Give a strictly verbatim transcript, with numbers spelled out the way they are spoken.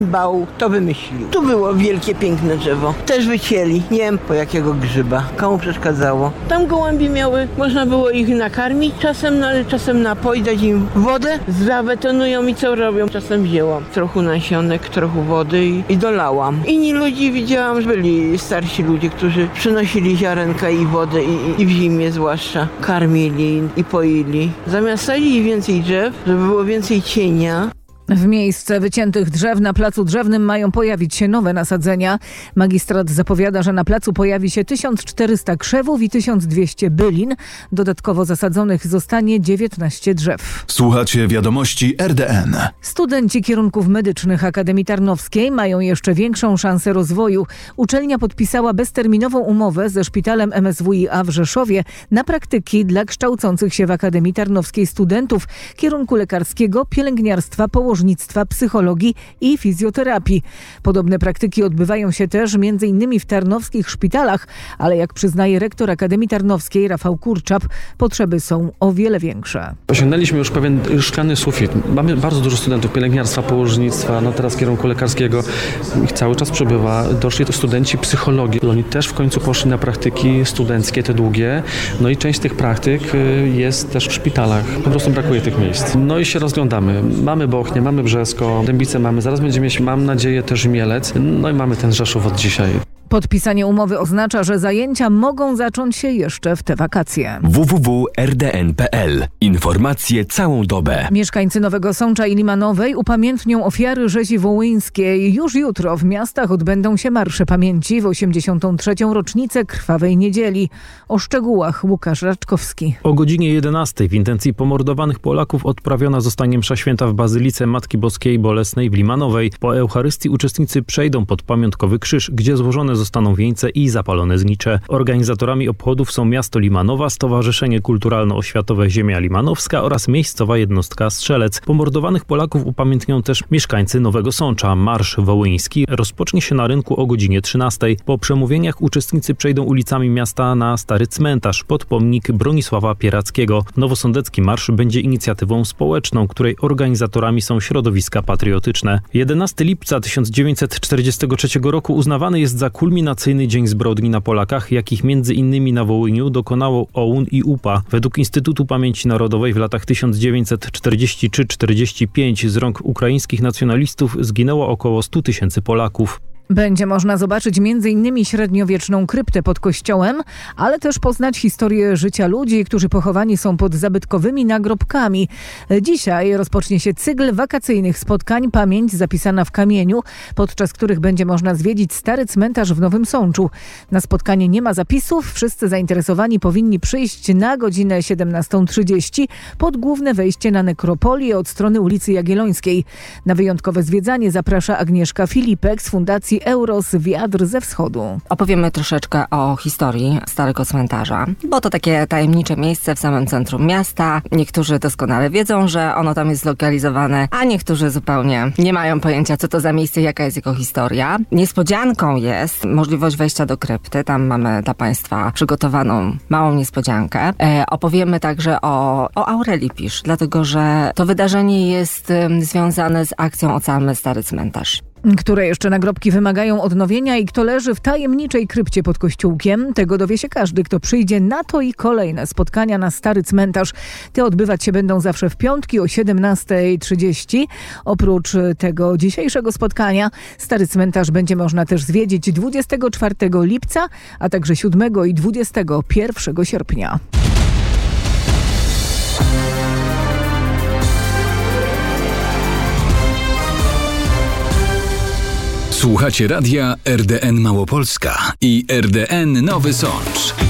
Bał, to wymyślił. Tu było wielkie, piękne drzewo. Też wycięli. Nie wiem po jakiego grzyba. Komu przeszkadzało. Tam gołębie miały, można było ich nakarmić czasem, no ale czasem napoi, dać im wodę, zabetonują i co robią. Czasem wzięłam trochę nasionek, trochę wody i, i dolałam. Inni ludzi widziałam, że byli starsi ludzie, którzy przynosili ziarenka i wodę i, i w zimie zwłaszcza karmili i poili. Zamiast sadzić więcej drzew, żeby było więcej cienia. W miejsce wyciętych drzew na placu drzewnym mają pojawić się nowe nasadzenia. Magistrat zapowiada, że na placu pojawi się tysiąc czterysta krzewów i tysiąc dwieście bylin. Dodatkowo zasadzonych zostanie dziewiętnaście drzew. Słuchacie wiadomości R D N. Studenci kierunków medycznych Akademii Tarnowskiej mają jeszcze większą szansę rozwoju. Uczelnia podpisała bezterminową umowę ze szpitalem M S W i A w Rzeszowie na praktyki dla kształcących się w Akademii Tarnowskiej studentów kierunku lekarskiego, pielęgniarstwa, położnictwa, psychologii i fizjoterapii. Podobne praktyki odbywają się też między innymi w tarnowskich szpitalach, ale jak przyznaje rektor Akademii Tarnowskiej Rafał Kurczap, potrzeby są o wiele większe. Osiągnęliśmy już pewien szklany sufit. Mamy bardzo dużo studentów pielęgniarstwa, położnictwa, no teraz kierunku lekarskiego. Ich cały czas przybywa. Doszli to studenci psychologii. Oni też w końcu poszli na praktyki studenckie, te długie. No i część z tych praktyk jest też w szpitalach. Po prostu brakuje tych miejsc. No i się rozglądamy. Mamy Bochnię, mamy Brzesko, Dębice mamy, zaraz będziemy mieć, mam nadzieję, też Mielec, no i mamy ten Rzeszów od dzisiaj. Podpisanie umowy oznacza, że zajęcia mogą zacząć się jeszcze w te wakacje. w w w kropka r d n kropka p l. Informacje całą dobę. Mieszkańcy Nowego Sącza i Limanowej upamiętnią ofiary rzezi wołyńskiej. Już jutro w miastach odbędą się marsze pamięci w osiemdziesiątą trzecią rocznicę Krwawej Niedzieli. O szczegółach Łukasz Raczkowski. O godzinie jedenastej w intencji pomordowanych Polaków odprawiona zostanie msza święta w Bazylice Matki Boskiej Bolesnej w Limanowej. Po Eucharystii uczestnicy przejdą pod pamiątkowy krzyż, gdzie złożone zostaną wieńce i zapalone znicze. Organizatorami obchodów są miasto Limanowa, Stowarzyszenie Kulturalno-Oświatowe Ziemia Limanowska oraz miejscowa jednostka Strzelec. Pomordowanych Polaków upamiętnią też mieszkańcy Nowego Sącza. Marsz wołyński rozpocznie się na rynku o godzinie trzynastej. Po przemówieniach uczestnicy przejdą ulicami miasta na Stary Cmentarz pod pomnik Bronisława Pierackiego. Nowosądecki marsz będzie inicjatywą społeczną, której organizatorami są środowiska patriotyczne. jedenastego lipca tysiąc dziewięćset czterdziestego trzeciego roku uznawany jest za kulminacyjny dzień zbrodni na Polakach, jakich między innymi na Wołyniu dokonało O U N i U P A. Według Instytutu Pamięci Narodowej w latach tysiąc dziewięćset czterdziestym trzecim do czterdziestego piątego z rąk ukraińskich nacjonalistów zginęło około stu tysięcy Polaków. Będzie można zobaczyć między innymi średniowieczną kryptę pod kościołem, ale też poznać historię życia ludzi, którzy pochowani są pod zabytkowymi nagrobkami. Dzisiaj rozpocznie się cykl wakacyjnych spotkań Pamięć zapisana w kamieniu, podczas których będzie można zwiedzić Stary Cmentarz w Nowym Sączu. Na spotkanie nie ma zapisów, wszyscy zainteresowani powinni przyjść na godzinę siedemnastą trzydzieści pod główne wejście na nekropolię od strony ulicy Jagiellońskiej. Na wyjątkowe zwiedzanie zaprasza Agnieszka Filipek z Fundacji Euros Wiatr ze Wschodu. Opowiemy troszeczkę o historii Starego Cmentarza, bo to takie tajemnicze miejsce w samym centrum miasta. Niektórzy doskonale wiedzą, że ono tam jest zlokalizowane, a niektórzy zupełnie nie mają pojęcia, co to za miejsce i jaka jest jego historia. Niespodzianką jest możliwość wejścia do krypty. Tam mamy dla Państwa przygotowaną małą niespodziankę. E, opowiemy także o, o Aurelii Pisz, dlatego że to wydarzenie jest um, związane z akcją Ocalmy Stary Cmentarz. Które jeszcze nagrobki wymagają odnowienia i kto leży w tajemniczej krypcie pod kościółkiem, tego dowie się każdy, kto przyjdzie na to i kolejne spotkania na Stary Cmentarz. Te odbywać się będą zawsze w piątki o siedemnasta trzydzieści. Oprócz tego dzisiejszego spotkania Stary Cmentarz będzie można też zwiedzić dwudziestego czwartego lipca, a także siódmego i dwudziestego pierwszego sierpnia. Słuchacie radia R D N Małopolska i R D N Nowy Sącz.